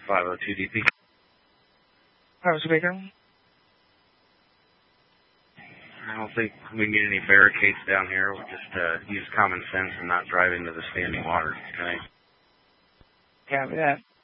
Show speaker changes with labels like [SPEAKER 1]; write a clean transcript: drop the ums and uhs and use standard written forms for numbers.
[SPEAKER 1] 502 DP.
[SPEAKER 2] I was speaking.
[SPEAKER 1] I don't think we can get any barricades down here. We'll just use common sense and not drive into the standing water. Okay?
[SPEAKER 2] Copy that.